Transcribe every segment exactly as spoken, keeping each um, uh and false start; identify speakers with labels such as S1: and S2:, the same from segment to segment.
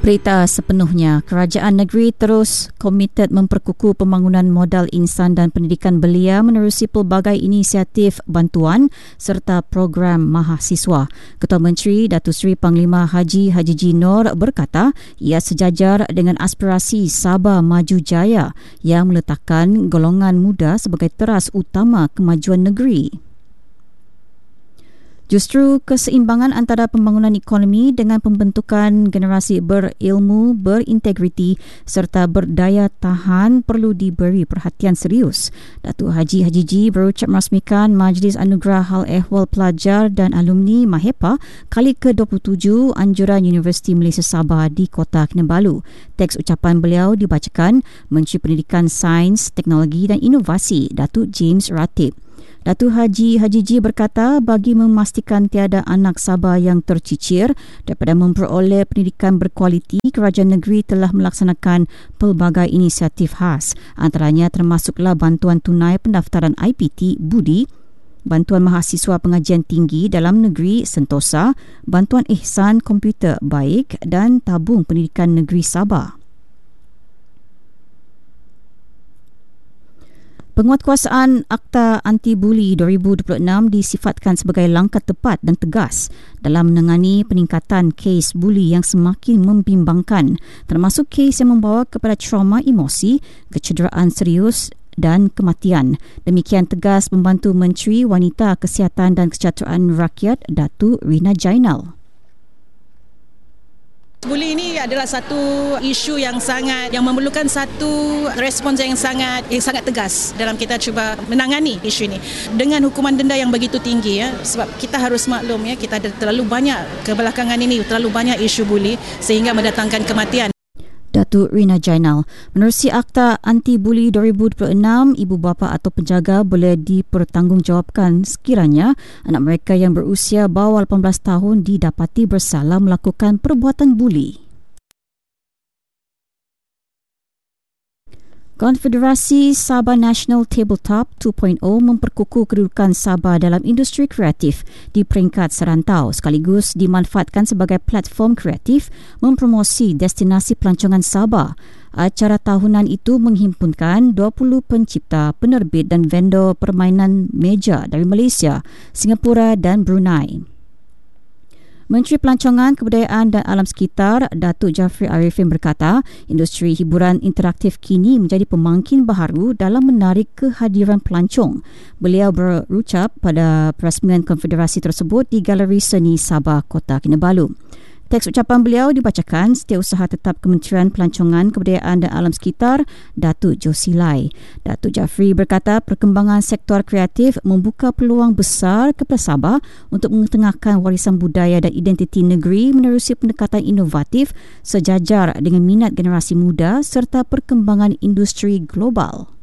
S1: Berita sepenuhnya, kerajaan negeri terus komited memperkukuh pembangunan modal insan dan pendidikan belia menerusi pelbagai inisiatif bantuan serta program mahasiswa. Ketua Menteri Datuk Seri Panglima Haji Haji G. Noor berkata ia sejajar dengan aspirasi Sabah Maju Jaya yang meletakkan golongan muda sebagai teras utama kemajuan negeri. Justru keseimbangan antara pembangunan ekonomi dengan pembentukan generasi berilmu, berintegriti serta berdaya tahan perlu diberi perhatian serius. Datuk Haji Haji G berucap merasmikan Majlis Anugerah Hal Ehwal Pelajar dan Alumni MAHEPA kali ke dua puluh tujuh anjuran Universiti Malaysia Sabah di Kota Kinabalu. Teks ucapan beliau dibacakan Menteri Pendidikan Sains, Teknologi dan Inovasi Datuk James Ratib. Datuk Haji Haji G berkata bagi memastikan tiada anak Sabah yang tercicir daripada memperoleh pendidikan berkualiti, kerajaan negeri telah melaksanakan pelbagai inisiatif khas. Antaranya termasuklah bantuan tunai pendaftaran I P T Budi, bantuan mahasiswa pengajian tinggi dalam negeri Sentosa, bantuan ihsan komputer baik dan tabung pendidikan negeri Sabah. Penguatkuasaan Akta Anti-Buli dua ribu dua puluh enam disifatkan sebagai langkah tepat dan tegas dalam menangani peningkatan kes buli yang semakin membimbangkan, termasuk kes yang membawa kepada trauma emosi, kecederaan serius dan kematian. Demikian tegas Pembantu Menteri Wanita, Kesihatan dan Kesejahteraan Rakyat Datuk Rina Jainal.
S2: Buli ini adalah satu isu yang sangat yang memerlukan satu respons yang sangat yang sangat tegas dalam kita cuba menangani isu ini dengan hukuman denda yang begitu tinggi, ya, sebab kita harus maklum, ya, kita ada terlalu banyak kebelakangan ini terlalu banyak isu buli sehingga mendatangkan kematian.
S1: Datuk Rina Jainal. Menerusi Akta Anti-Buli dua ribu dua puluh enam, ibu bapa atau penjaga boleh dipertanggungjawabkan sekiranya anak mereka yang berusia bawah lapan belas tahun didapati bersalah melakukan perbuatan buli. Konfederasi Sabah National Tabletop dua titik kosong memperkukuh kedudukan Sabah dalam industri kreatif di peringkat serantau sekaligus dimanfaatkan sebagai platform kreatif mempromosi destinasi pelancongan Sabah. Acara tahunan itu menghimpunkan dua puluh pencipta, penerbit dan vendor permainan meja dari Malaysia, Singapura dan Brunei. Menteri Pelancongan, Kebudayaan dan Alam Sekitar Datuk Jafri Arifin berkata, industri hiburan interaktif kini menjadi pemangkin baharu dalam menarik kehadiran pelancong. Beliau berucap pada perasmian konfederasi tersebut di Galeri Seni Sabah, Kota Kinabalu. Teks ucapan beliau dibacakan Setiausaha Tetap Kementerian Pelancongan, Kebudayaan dan Alam Sekitar Datuk Josilai. Datuk Jafri berkata perkembangan sektor kreatif membuka peluang besar kepada Sabah untuk mengetengahkan warisan budaya dan identiti negeri menerusi pendekatan inovatif sejajar dengan minat generasi muda serta perkembangan industri global.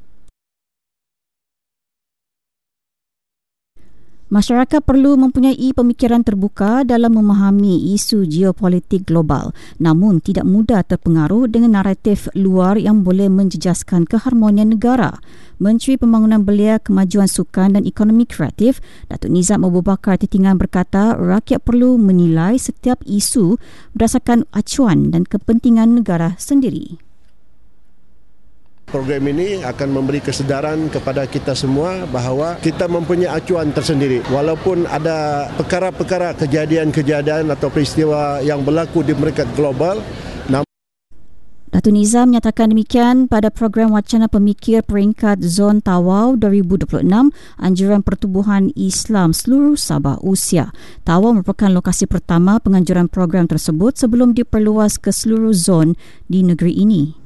S1: Masyarakat perlu mempunyai pemikiran terbuka dalam memahami isu geopolitik global, namun tidak mudah terpengaruh dengan naratif luar yang boleh menjejaskan keharmonian negara. Menteri Pembangunan Belia, Kemajuan Sukan dan Ekonomi Kreatif, Datuk Nizam Abu Bakar Titingan berkata, rakyat perlu menilai setiap isu berdasarkan acuan dan kepentingan negara sendiri.
S3: Program ini akan memberi kesedaran kepada kita semua bahawa kita mempunyai acuan tersendiri. Walaupun ada perkara-perkara kejadian-kejadian atau peristiwa yang berlaku di peringkat global.
S1: Datuk Nizam menyatakan demikian pada program Wacana Pemikir Peringkat Zon Tawau dua ribu dua puluh enam Anjuran Pertubuhan Islam Seluruh Sabah Usia. Tawau merupakan lokasi pertama penganjuran program tersebut sebelum diperluas ke seluruh zon di negeri ini.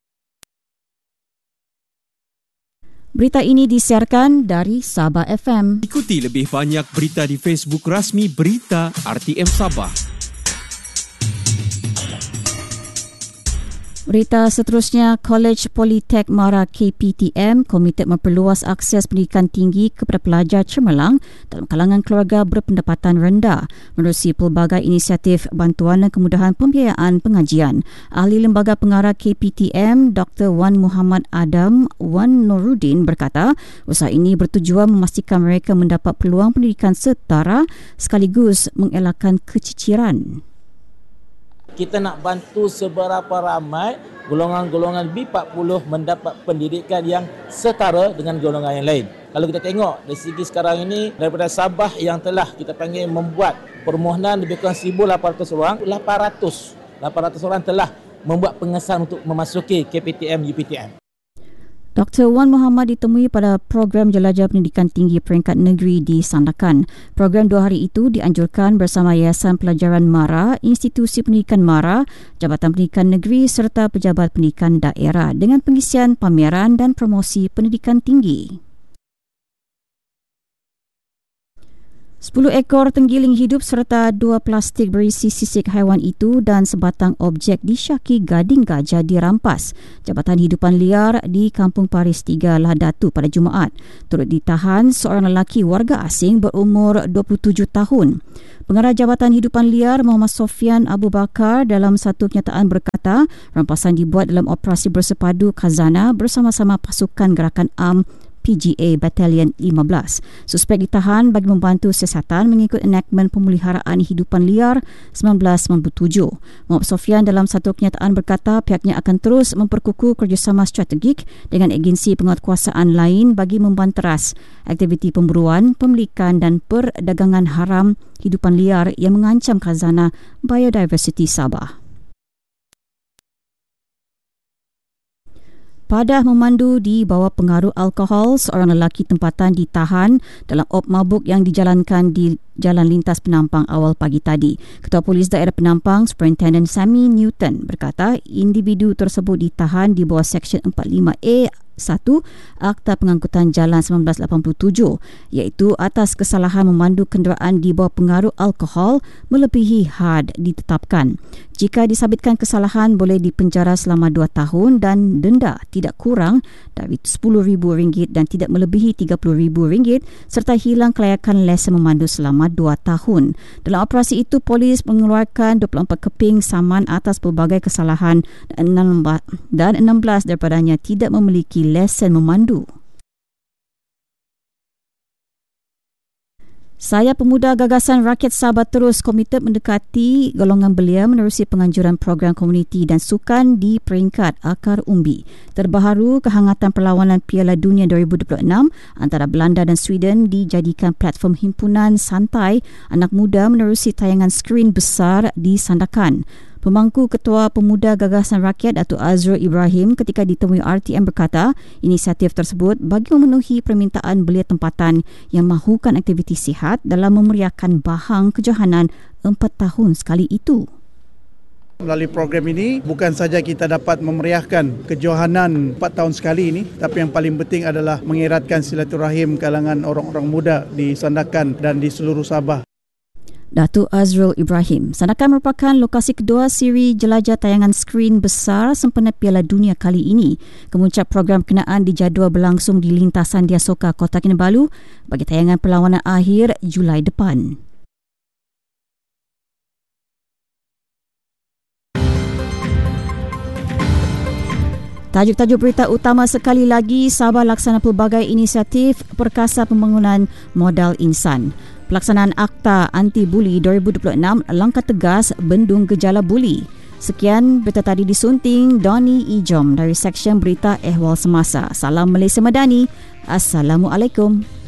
S1: Berita ini disiarkan dari Sabah F M.
S4: Ikuti lebih banyak berita di Facebook rasmi Berita R T M Sabah.
S1: Berita seterusnya, College Politek Mara K P T M komited memperluas akses pendidikan tinggi kepada pelajar cemerlang dalam kalangan keluarga berpendapatan rendah menerusi pelbagai inisiatif bantuan dan kemudahan pembiayaan pengajian. Ahli Lembaga Pengarah K P T M Doktor Wan Muhammad Adam Wan Nuruddin berkata, usaha ini bertujuan memastikan mereka mendapat peluang pendidikan setara sekaligus mengelakkan keciciran.
S5: kita nak bantu seberapa ramai golongan-golongan B empat puluh mendapat pendidikan yang setara dengan golongan yang lain. Kalau kita tengok dari segi sekarang ini, daripada Sabah yang telah kita panggil membuat permohonan lebih kurang seribu lapan ratus orang, lapan ratus orang telah membuat pengesahan untuk memasuki K P T M U P T M.
S1: Doktor Wan Muhammad ditemui pada program jelajah pendidikan tinggi peringkat negeri di Sandakan. Program dua hari itu dianjurkan bersama Yayasan Pelajaran MARA, Institusi Pendidikan MARA, Jabatan Pendidikan Negeri serta Pejabat Pendidikan Daerah dengan pengisian pameran dan promosi pendidikan tinggi. Sepuluh ekor tenggiling hidup serta dua plastik berisi sisik haiwan itu dan sebatang objek disyaki gading gajah dirampas Jabatan Hidupan Liar di Kampung Paris tiga Lahadatu pada Jumaat. Turut ditahan seorang lelaki warga asing berumur dua puluh tujuh tahun. Pengarah Jabatan Hidupan Liar Muhammad Sofian Abu Bakar dalam satu kenyataan berkata, rampasan dibuat dalam operasi bersepadu Khazanah bersama-sama pasukan Gerakan Am P G A Battalion lima belas. Suspek ditahan bagi membantu siasatan mengikut enactment pemeliharaan hidupan liar seribu sembilan ratus sembilan puluh tujuh. Muhammad Sofian dalam satu kenyataan berkata pihaknya akan terus memperkukuh kerjasama strategik dengan agensi penguatkuasaan lain bagi membanteras aktiviti pemburuan, pemilikan dan perdagangan haram hidupan liar yang mengancam khazanah biodiversiti Sabah. Padah memandu di bawah pengaruh alkohol, seorang lelaki tempatan ditahan dalam op mabuk yang dijalankan di Jalan Lintas Penampang awal pagi tadi. Ketua Polis Daerah Penampang, Superintendent Sammy Newton berkata individu tersebut ditahan di bawah Seksyen empat puluh lima A satu Akta Pengangkutan Jalan seribu sembilan ratus lapan puluh tujuh iaitu atas kesalahan memandu kenderaan di bawah pengaruh alkohol melebihi had ditetapkan. Jika disabitkan kesalahan boleh dipenjara selama dua tahun dan denda tidak kurang dari sepuluh ribu ringgit dan tidak melebihi tiga puluh ribu ringgit serta hilang kelayakan lesen memandu selama dua tahun. Dalam operasi itu polis mengeluarkan dua puluh empat keping saman atas pelbagai kesalahan dan enam belas daripadanya tidak memiliki lesen memandu. Saya Pemuda Gagasan Rakyat Sabah terus komited mendekati golongan belia menerusi penganjuran program komuniti dan sukan di peringkat akar umbi. Terbaharu, kehangatan perlawanan Piala Dunia dua ribu dua puluh enam antara Belanda dan Sweden dijadikan platform himpunan santai anak muda menerusi tayangan skrin besar di Sandakan. Pemangku Ketua Pemuda Gagasan Rakyat Datuk Azrul Ibrahim ketika ditemui R T M berkata inisiatif tersebut bagi memenuhi permintaan belia tempatan yang mahukan aktiviti sihat dalam memeriahkan bahang kejohanan empat tahun sekali itu.
S6: Melalui program ini, bukan saja kita dapat memeriahkan kejohanan empat tahun sekali ini, tapi yang paling penting adalah mengeratkan silaturahim kalangan orang-orang muda di Sandakan dan di seluruh Sabah.
S1: Datuk Azrul Ibrahim. Sandakan merupakan lokasi kedua siri jelajah tayangan skrin besar sempena Piala Dunia kali ini. Kemuncak program kenaan dijadual berlangsung di lintasan Diasoka Kota Kinabalu bagi tayangan perlawanan akhir Julai depan. Tajuk-tajuk berita utama sekali lagi, Sabah laksana pelbagai inisiatif perkasa pembangunan modal insan. Pelaksanaan Akta Anti-Buli dua ribu dua puluh enam langkah tegas bendung gejala buli. Sekian berita tadi disunting Doni Ijom dari Seksyen Berita Ehwal Semasa. Salam Malaysia Madani. Assalamualaikum.